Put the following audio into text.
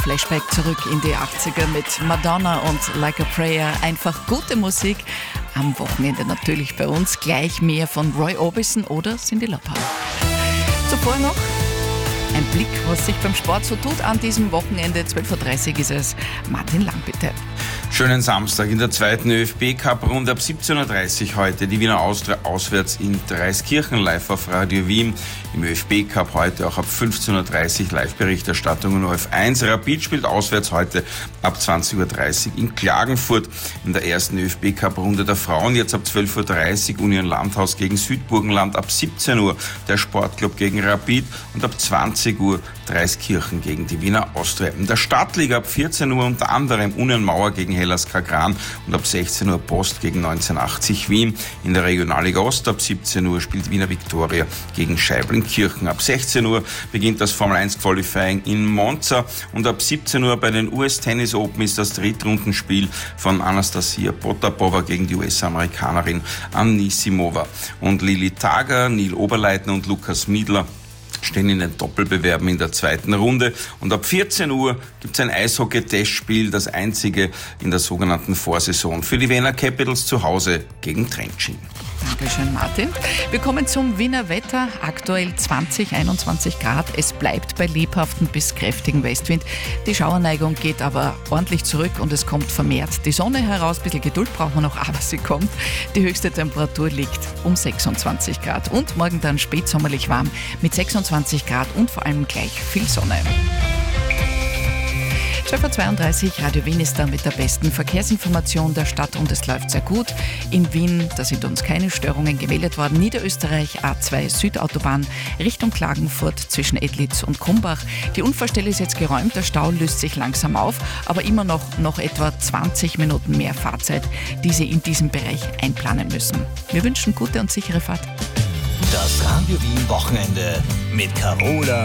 Flashback zurück in die 80er mit Madonna und Like a Prayer. Einfach gute Musik. Am Wochenende natürlich bei uns gleich mehr von Roy Orbison oder Cyndi Lauper. Zuvor noch ein Blick, was sich beim Sport so tut an diesem Wochenende. 12.30 Uhr ist es. Martin Lang, bitte. Schönen Samstag in der zweiten ÖFB-Cup-Runde ab 17.30 Uhr heute. Die Wiener Austria auswärts in Dreiskirchen live auf Radio Wien. Im ÖFB-Cup heute auch ab 15.30 Uhr Live-Berichterstattung in ORF1. Rapid spielt auswärts heute ab 20.30 Uhr in Klagenfurt in der ersten ÖFB-Cup-Runde der Frauen. Jetzt ab 12.30 Uhr Union Landhaus gegen Südburgenland, ab 17 Uhr der Sportclub gegen Rapid und ab 20 Uhr Dreiskirchen gegen die Wiener Austria. In der Stadtliga ab 14 Uhr unter anderem Union Mauer gegen Hellas Kagran und ab 16 Uhr Post gegen 1980 Wien. In der Regionalliga Ost ab 17 Uhr spielt Wiener Viktoria gegen Scheiblenkirchen. Ab 16 Uhr beginnt das Formel 1 Qualifying in Monza und ab 17 Uhr bei den US Tennis Open ist das Drittrundenspiel von Anastasia Potapova gegen die US-Amerikanerin Anisimova. Und Lili Tager, Neil Oberleitner und Lukas Miedler stehen in den Doppelbewerben in der zweiten Runde. Und ab 14 Uhr gibt es ein Eishockey-Testspiel, das einzige in der sogenannten Vorsaison für die Wiener Capitals zu Hause gegen Trenčín. Dankeschön, Martin. Wir kommen zum Wiener Wetter. Aktuell 21 Grad. Es bleibt bei lebhaftem bis kräftigem Westwind. Die Schauerneigung geht aber ordentlich zurück und es kommt vermehrt die Sonne heraus. Ein bisschen Geduld braucht man noch, aber sie kommt. Die höchste Temperatur liegt um 26 Grad. Und morgen dann spätsommerlich warm mit 26 Grad und vor allem gleich viel Sonne. 12.32 Uhr, Radio Wien ist da mit der besten Verkehrsinformation der Stadt und es läuft sehr gut. In Wien, da sind uns keine Störungen gemeldet worden. Niederösterreich, A2 Südautobahn, Richtung Klagenfurt zwischen Edlitz und Krumbach. Die Unfallstelle ist jetzt geräumt, der Stau löst sich langsam auf, aber immer noch etwa 20 Minuten mehr Fahrzeit, die Sie in diesem Bereich einplanen müssen. Wir wünschen gute und sichere Fahrt. Das Radio Wien Wochenende mit Carola